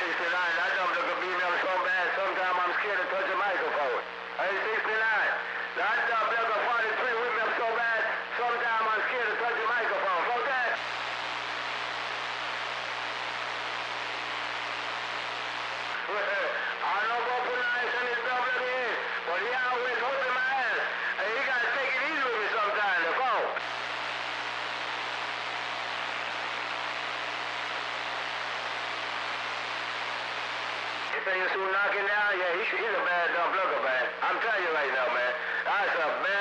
69, that dumb look at me so bad, sometimes I'm scared to touch a microphone. Hey, 69, that dumb look at 43 with me so bad, sometimes I'm scared to touch a microphone. Go that. I know about put nice in his dumb look in, but he always whipping my ass. Hey, he gotta take it easy with me sometimes, the phone. You say you're soon knocking down? Yeah, he's a bad dumb looker, man. I'm telling you right now, man. That's a bad